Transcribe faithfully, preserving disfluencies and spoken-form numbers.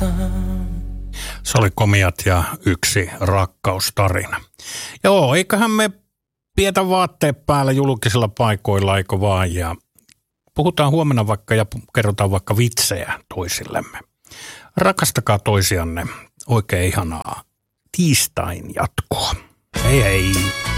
Se oli Komiat ja yksi rakkaustarina. Joo, eiköhän me pietä vaatteet päällä julkisilla paikoilla, eikö vaan, ja puhutaan huomenna vaikka ja kerrotaan vaikka vitsejä toisillemme. Rakastakaa toisianne. Oikein ihanaa tiistain jatkoa. Hei hei!